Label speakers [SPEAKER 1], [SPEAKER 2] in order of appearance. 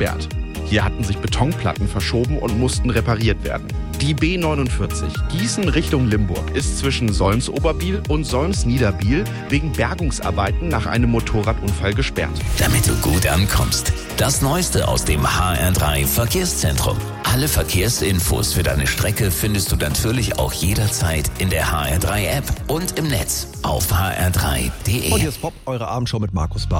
[SPEAKER 1] gesperrt. Hier hatten sich Betonplatten verschoben und mussten repariert werden. Die B49 Gießen Richtung Limburg ist zwischen Solms-Oberbiel und Solms-Niederbiel wegen Bergungsarbeiten nach einem Motorradunfall gesperrt.
[SPEAKER 2] Damit du gut ankommst. Das Neueste aus dem HR3 Verkehrszentrum. Alle Verkehrsinfos für deine Strecke findest du natürlich auch jederzeit in der HR3 App und im Netz auf hr3.de.
[SPEAKER 3] Und jetzt Pop, eure Abendshow mit Markus Barth.